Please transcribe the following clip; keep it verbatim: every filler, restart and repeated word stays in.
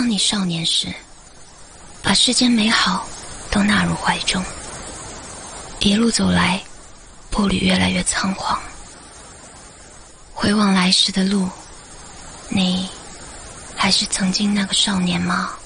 当你少年时，把世间美好都纳入怀中，一路走来，步履越来越仓皇。回望来时的路，你还是曾经那个少年吗？